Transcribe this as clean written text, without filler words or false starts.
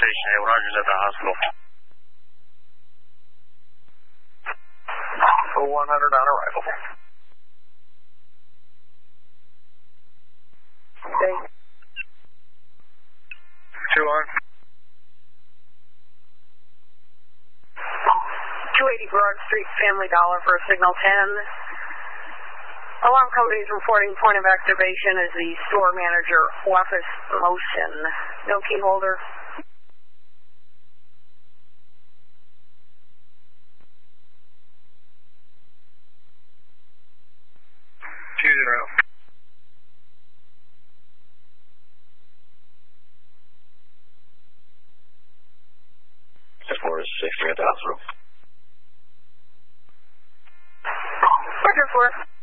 station. Roger's at the hospital. 100 on arrival. Okay. 2 on. 280 Broad Street, Family Dollar for signal 10. Alarm company is reporting point of activation as the store manager, Waffis Motion. No key holder. F4 is safe at the hospital. Roger, 4.